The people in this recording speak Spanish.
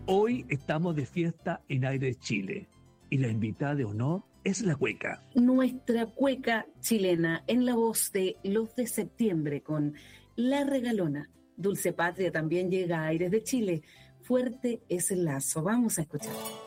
Hoy estamos de fiesta en Aires Chile y la invitada de honor es la cueca. Nuestra cueca chilena en la voz de Los de Septiembre con La Regalona. Dulce Patria también llega a Aires de Chile. Fuerte es el lazo. Vamos a escuchar.